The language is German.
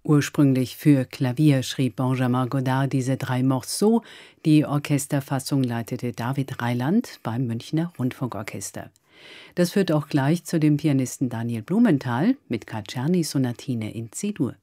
Ursprünglich für Klavier schrieb Benjamin Godard diese 3 Morceaux. Die Orchesterfassung leitete David Reiland beim Münchner Rundfunkorchester. Das führt auch gleich zu dem Pianisten Daniel Blumenthal mit Czerny-Sonatine in C-Dur.